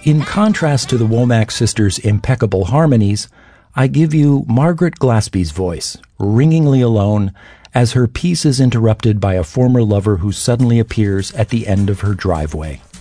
In contrast to the Womack sisters' impeccable harmonies, I give you Margaret Glaspie's voice, ringingly alone, as her piece is interrupted by a former lover who suddenly appears at the end of her driveway.